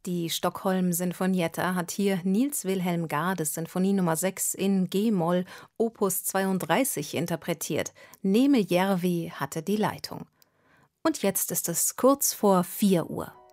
Die Stockholm Sinfonietta hat hier Niels Wilhelm Gades Sinfonie Nummer 6 in G-Moll Opus 32 interpretiert. Neeme Järvi hatte die Leitung. Und jetzt ist es kurz vor 4 Uhr.